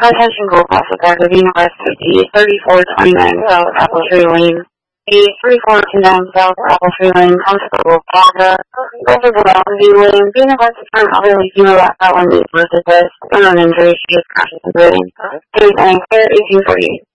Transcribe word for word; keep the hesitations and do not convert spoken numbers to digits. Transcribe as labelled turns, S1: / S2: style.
S1: Attention Gold Classic Guard of University, thirty-four twenty-nine South Apple Tree Lane. A thirty-four twenty-nine South Apple Tree Lane, Constable Plaza, over the Mountain View Lane, being advised to turn elderly female at that one day versus this, unknown injury, she is crashes and bleeding. Case nine, eighteen forty-eight.